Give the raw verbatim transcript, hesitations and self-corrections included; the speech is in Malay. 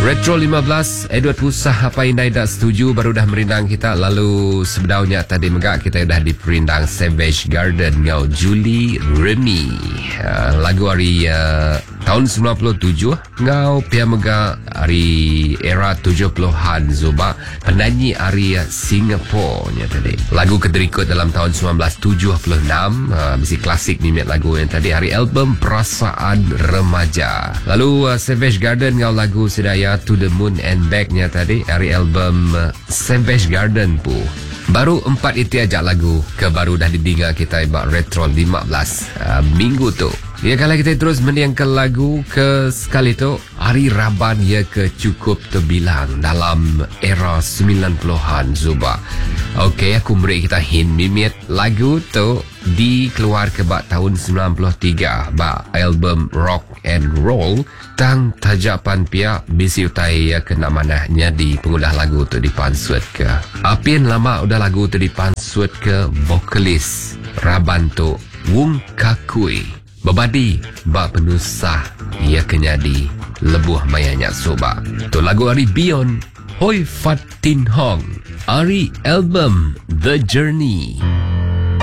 Retro lima belas, Edward Pusah apa indai dak setuju baru dah merindang kita. Lalu sebenarnya tadi megak kita dah diperindang Savage Garden ngau Julie Remy. Uh, lagu hari uh, tahun sembilan puluh tujuh ngau pia megak hari era tujuh puluhan Zuba penyanyi hari Singapore nya tadi. Lagu keterikut dalam tahun sembilan belas tujuh puluh enam, uh, mesti klasik ni lagu yang tadi hari album Perasaan Remaja. Lalu uh, Savage Garden ngau lagu sedaya To the Moon and Back nya tadi hari album uh, Savage Garden pu. Baru empat itu aja lagu ke baru dah didengar kita ibak Retro lima belas uh, minggu tu. Ya, kalau kita terus mendengarkan lagu ke sekali tu hari Raban ya ke cukup terbilang dalam era sembilan puluhan Zuba. Okey, aku beri kita hint mimit lagu tu dikeluar ke bak tahun sembilan puluh tiga bak album Rock and Roll tang tajapan pia bisi utai ya kena manahnya di pengudah lagu tu dipansut ke. Apin lama udah lagu tu dipansut ke vokalis Raban tu Wong Kakui. Babadi bak penusah ia kenyadi lebuh mayanya soba. Tu lagu hari Beyond Hoi Fat Tin Hong hari album The Journey.